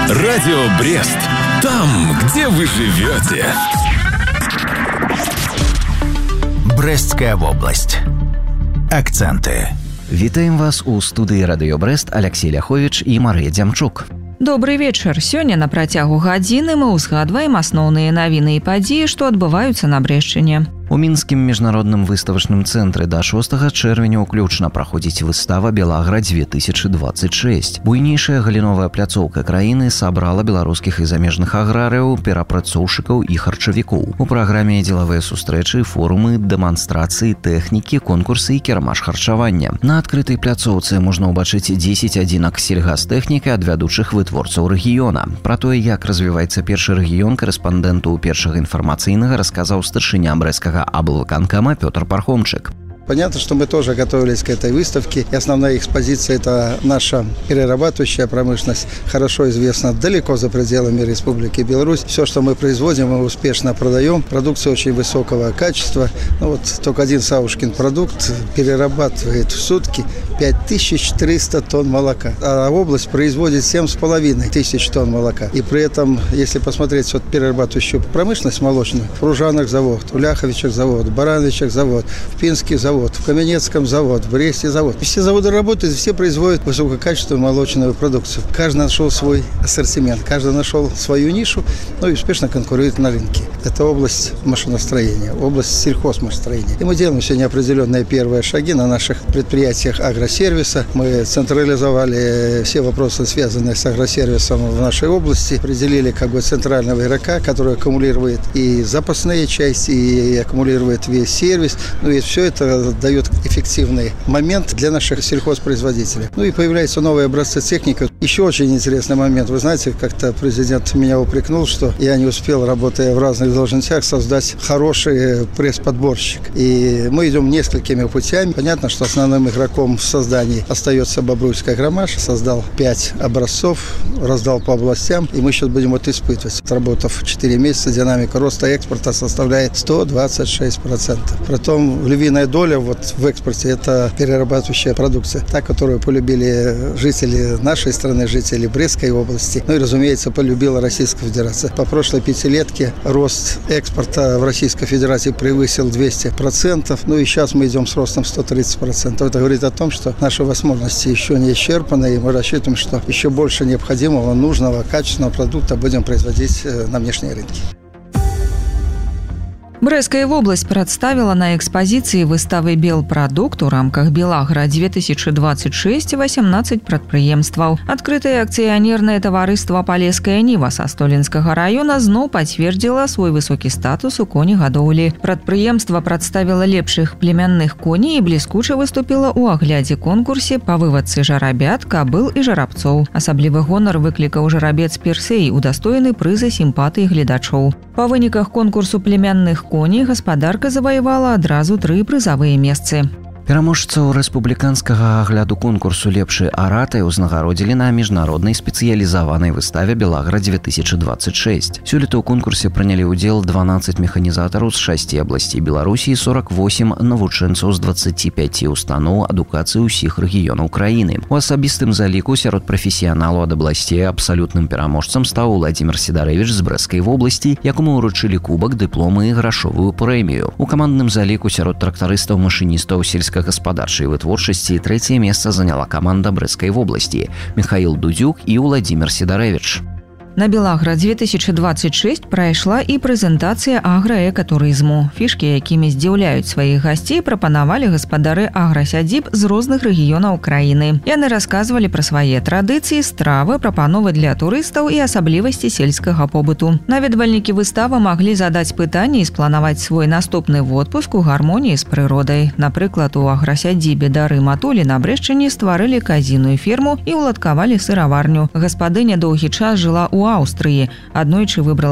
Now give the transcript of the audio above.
Радио Брест. Там, где вы живете. Брестская область. Акценты. Вітаем вас у студыі Радыё Брест Алексей Ляховіч і Марыя Дзямчук. Добрый вечар. Сёння на працягу гадзіны мы ўзгадваем асноўныя навіны і падзеі, што адбываюцца на Брэшчыне. У мінскім міжнародным выставачным цэнтры да 6 чэрвеня ўключна праходзіць выстава «Белагра-2026». Буйнейшая галіновая пляцоўка краіны сабрала беларускіх і замежных аграрыяў, перапрацоўшчыкаў і харчавікоў. У праграме дзелавыя сустрэчы, форумы, дэманстрацыі, тэхнікі, конкурсы і кірмаш харчавання. На адкрытай пляцоўцы можна ўбачыць 10 адзінак сельгастэхнікі ад вядучых вытворцаў рэгіёна. Пра тое, як развіваецца першы рэгіён, корэспандэнту першага інфармацыйнага расказаў старшыня брэсцкага облвыканкама Петр Пархомчик. Понятно, что мы тоже готовились к этой выставке. И основная экспозиция – это наша перерабатывающая промышленность, хорошо известна далеко за пределами Республики Беларусь. Все, что мы производим, мы успешно продаем. Продукция очень высокого качества. Только один Савушкин продукт перерабатывает в сутки 5400 тонн молока. А область производит 7500 тонн молока. И при этом, если посмотреть перерабатывающую промышленность молочную, в Ружанах завод, в Ляховичах завод, в Барановичах завод, в Пинске завод, в Каменецком завод, в Бресте завод. Все заводы работают, все производят высококачественную молочную продукцию. Каждый нашел свой ассортимент, каждый нашел свою нишу, и успешно конкурирует на рынке. Это область машиностроения, область сельхозмашстроения. И мы делаем сегодня определенные первые шаги на наших предприятиях агросервиса. Мы централизовали все вопросы, связанные с агросервисом в нашей области. Определили центрального игрока, который аккумулирует и запасные части, и аккумулирует весь сервис. И все это дает эффективный момент для наших сельхозпроизводителей. И появляются новые образцы техники. Еще очень интересный момент. Вы знаете, как-то президент меня упрекнул, что я не успел, работая в разных должностях, создать хороший пресс-подборщик. И мы идем несколькими путями. Понятно, что основным игроком в создании остается Бобруйская громаш. Создал 5 образцов, раздал по областям, и мы сейчас будем испытывать. Отработав 4 месяца, динамика роста экспорта составляет 126%. Притом львиная доля в экспорте – это перерабатывающая продукция, та, которую полюбили жители нашей страны, жители Брестской области, и, разумеется, полюбила Российская Федерация. По прошлой пятилетке рост экспорта в Российской Федерации превысил 200%, и сейчас мы идем с ростом 130%. Это говорит о том, что наши возможности еще не исчерпаны, и мы рассчитываем, что еще больше необходимого, нужного, качественного продукта будем производить на внешние рынки. Брэская вобласць прадставіла на экспазіцыі выставы «Белпрадукт» у рамках «Белагра-2026» 18 прадпрыемстваў. Адкрытае акцыянернае таварыства «Палеская Ніва» са Столінскага раёна зноў пацвердзіла свой высокі статус у конегадоўлі. Прадпрыемства прадставіла лепшых племянных коней і бліскуча выступіла ў аглядзе конкурсе па вывадцы жарабят, кабыл і жарабцоў. Асаблівы гонар выклікаў жарабец Персей, удостоены прыза сімпатыі гледачоў. Па выніках конкурсу племянных коней гаспадарка заваявала адразу 3 прызавыя месцы. Пераможцаў рэспубліканскага агляду конкурсу «Лепшы аратай» узнагародзілі на міжнароднай спецыялізаванай выставе «Белагра-2026». Сёлета ў конкурсе прынялі ўдзел 12 механізатараў з 6 абласцей Беларусі і 48 навучэнцаў з 25 устаноў адукацыі ўсіх рэгіёнаў краіны. У асабістым заліку сярод прафесіяналаў ад абласцей абсалютным пераможцам стаў Уладзімір Сідарэвіч з Брэсцкай вобласці, якому ўручылі кубак, дыпломы і грашовую прэмію. У камандным заліку сярод трактарыстаў-машыністаў сельскагаспадарчай вытворчасці 3-е месца заняла каманда Брэсцкай вобласці Михаил Дудзюк і Уладзімір Сідарэвіч. На «Белагра-2026» прайшла і прэзентацыя аграэкатурызму. Фішкі, якімі здзіўляюць сваіх гасцей, прапанавалі гаспадары аграсядзіб з розных рэгіёнаў краіны. Яны расказвалі пра свае традыцыі, стравы, прапановы для турыстаў і асаблівасці сельскага побыту. Наведвальнікі выставы маглі задаць пытанні і спланаваць свой наступны водпуск у гармоніі з прыродай. Напрыклад, у аграсядзібе Дары Матулі на Брэшчыне стварылі казіную ферму і ўладкавалі сыраварню. Гаспадыня доўгі час жыла у Аўстрыі. Аднойчы выбрала